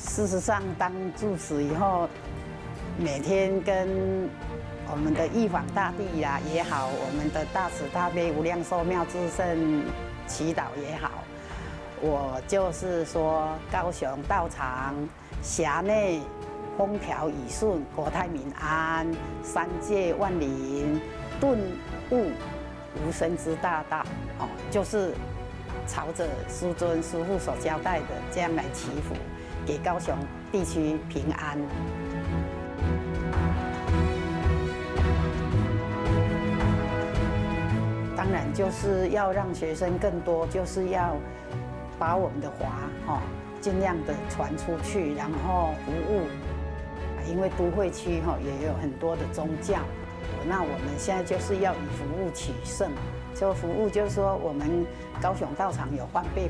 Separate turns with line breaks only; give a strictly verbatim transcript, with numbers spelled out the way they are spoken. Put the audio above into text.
事实上，当住持以后，每天跟我们的玉皇大帝呀、也好，我们的大慈大悲无量寿妙智圣祈祷也好，我就是说，高雄道场辖内风调雨顺，国泰民安，三界万灵，顿悟无生之大道。哦，就是朝着师尊师父所交代的这样来祈福，给高雄地区平安。当然就是要让学生更多，就是要把我们的华哈尽量的传出去，然后服务。因为都会区哈也有很多的宗教，那我们现在就是要以服务取胜。就服务就是说，我们高雄道场有换背